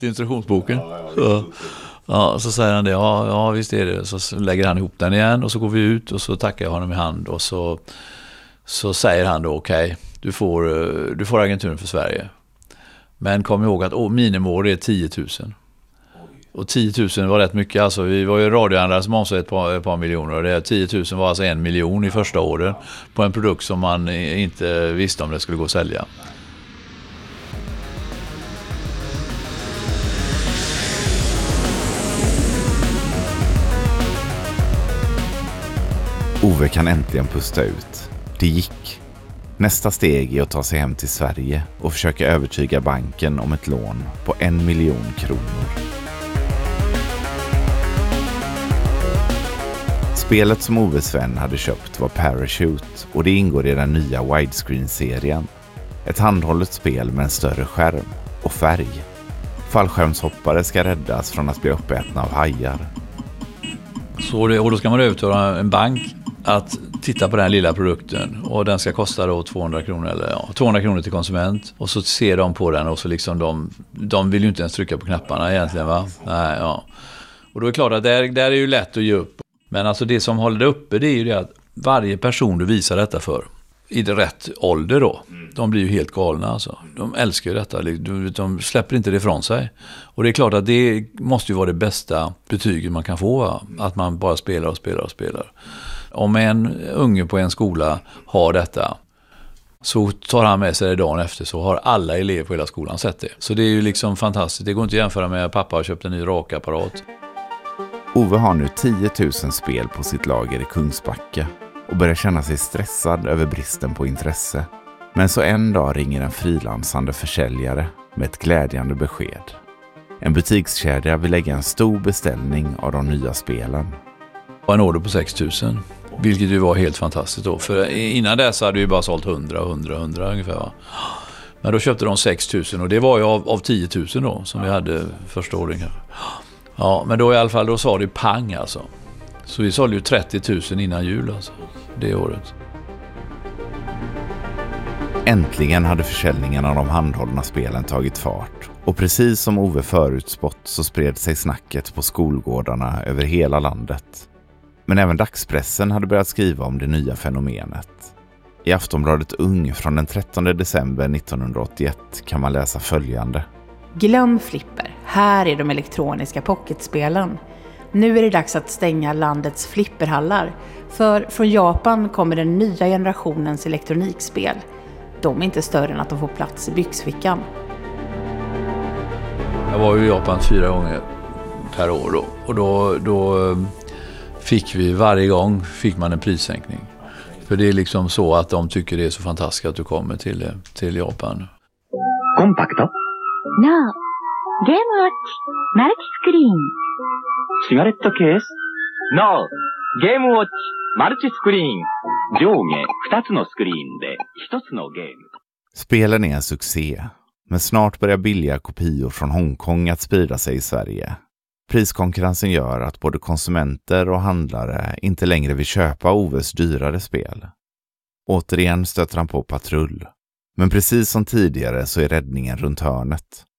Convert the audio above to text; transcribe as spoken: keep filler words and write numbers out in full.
instruktionsboken. Så, ja, så säger han det, ja, ja visst är det. Så lägger han ihop den igen och så går vi ut och så tackar jag honom i hand och så, så säger han då okej, okay, du, får, du får agenturen för Sverige. Men kom ihåg att oh, minimår är tio tusen. Och tio tusen var rätt mycket. Alltså, vi var ju radiohandlare som omsatte ett par, ett par miljoner. Och det, tio tusen var alltså en miljon i första året på en produkt som man inte visste om det skulle gå att sälja. Ove kan äntligen pusta ut. Det gick. Nästa steg är att ta sig hem till Sverige och försöka övertyga banken om ett lån på en miljon kronor. Spelet som Oves vän hade köpt var Parachute och det ingår i den nya widescreen-serien. Ett handhållet spel med en större skärm och färg. Fallskärmshoppare ska räddas från att bli uppätna av hajar. Så det, och då ska man övertala en bank att titta på den här lilla produkten och den ska kosta då tvåhundra kronor eller ja, tvåhundra kronor till konsument och så ser de på den och så liksom de, de vill ju inte ens trycka på knapparna egentligen va? Nej, ja. Och då är det klart att där, där är ju lätt att ge upp. Men alltså det som håller det uppe det är ju det att varje person du visar detta för i det rätt ålder då, de blir ju helt galna alltså. De älskar ju detta, de släpper inte det ifrån sig. Och det är klart att det måste ju vara det bästa betyget man kan få va? Att man bara spelar och spelar och spelar. Om en unge på en skola har detta så tar han med sig det dagen efter så har alla elever på hela skolan sett det. Så det är ju liksom fantastiskt. Det går inte att jämföra med att pappa har köpt en ny rakapparat. Ove har nu tio tusen spel på sitt lager i Kungsbacka och börjar känna sig stressad över bristen på intresse. Men så en dag ringer en frilansande försäljare med ett glädjande besked. En butikskedja vill lägga en stor beställning av de nya spelen. Och en order på sex tusen, vilket ju var helt fantastiskt då. För innan dess hade vi bara sålt hundra, hundra, hundra ungefär va. Men då köpte de sex tusen och det var ju av, av tio tusen då som vi hade första året. Ja, men då i alla fall då sa det pang alltså. Så vi sålde ju trettio tusen innan jul alltså, det året. Äntligen hade försäljningen av de handhållna spelen tagit fart. Och precis som Ove förutspått så spred sig snacket på skolgårdarna över hela landet. Men även dagspressen hade börjat skriva om det nya fenomenet. I Aftonbladet Ung från den trettonde december nittonhundraåttioett kan man läsa följande. Glöm flipper, här är de elektroniska pocketspelen. Nu är det dags att stänga landets flipperhallar. För från Japan kommer den nya generationens elektronikspel. De är inte större än att de får plats i byxfickan. Jag var ju i Japan fyra gånger per år då. Och då, då fick vi varje gång fick man en prissänkning. För det är liksom så att de tycker det är så fantastiskt att du kommer till, till Japan. Kompakt då? No. Game Watch. Multiscreen. Cigaretto-case? No. Game Watch. Multiscreen. 上下二つのスクリーンで一つのゲーム. Spelen är en succé, men snart börjar billiga kopior från Hongkong att sprida sig i Sverige. Priskonkurrensen gör att både konsumenter och handlare inte längre vill köpa Oves dyrare spel. Återigen stöter han på patrull. Men precis som tidigare så är räddningen runt hörnet.